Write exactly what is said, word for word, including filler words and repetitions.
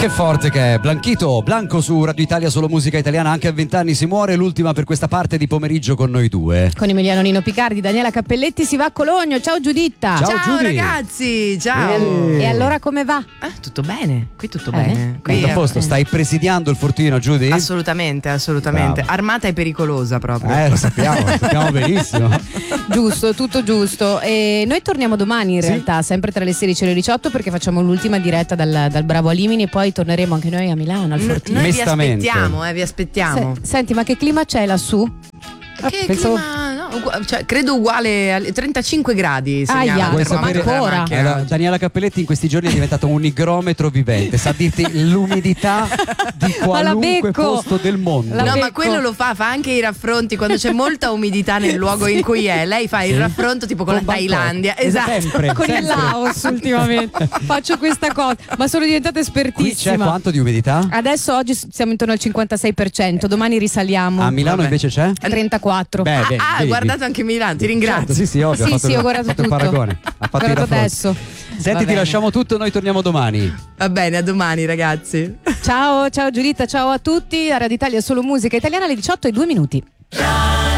Che forte che è. Blanchito, Blanco su Radio Italia, solo musica italiana, anche a vent'anni si muore, l'ultima per questa parte di pomeriggio con noi due. Con Emiliano Nino Picardi, Daniela Cappelletti si va a Cologno. Ciao Giuditta. Ciao, Ciao Giudi. ragazzi, ciao. E, e allora come va? Ah, tutto bene, qui tutto Eh, bene. Qui Tutto a è- posto, stai presidiando il fortino, Giudi? Assolutamente, assolutamente. Bravo. Armata e pericolosa proprio. Eh, lo sappiamo, lo sappiamo benissimo. Giusto, tutto giusto. E noi torniamo domani in Sì. realtà, sempre tra le sedici e le diciotto, perché facciamo l'ultima diretta dal, dal Bravo Alimini e poi torneremo anche noi a Milano, al N- Fortino. noi vi Mestamente. aspettiamo, eh, vi aspettiamo. Se- senti, ma che clima c'è lassù? Che pensavo- clima, no, ugu- cioè, credo uguale a trentacinque gradi. segnala Aia, il Vuoi termometro sapere- della ancora? macchina. Allora, Daniela Cappelletti in questi giorni è diventato un igrometro vivente, sa dirti l'umidità di Ma la qualunque becco. posto del mondo. La No, ma becco. quello lo fa, fa anche i raffronti quando c'è molta umidità nel luogo in cui è. Lei fa il raffronto tipo con, Con la Bangkok. Thailandia. Esatto. Sempre, Con il sempre. Laos ultimamente faccio questa cosa, ma sono diventata Qui c'è espertissima. quanto di umidità? Adesso oggi siamo intorno al cinquantasei per cento, domani risaliamo. A Milano Vabbè. invece c'è? trentaquattro. Beh, beh, Ah, vedi. guardato anche Milano, ti ringrazio. Certo, sì, sì, ovvio. Sì, ha fatto, sì, ho ha guardato fatto il tutto. paragone. Ha fatto Guardato il raffronto. adesso. Senti, Va ti bene. lasciamo tutto, noi torniamo domani. Va bene, a domani ragazzi. Ciao, ciao Giuditta, ciao a tutti. A Radio Italia solo musica italiana alle diciotto e due minuti.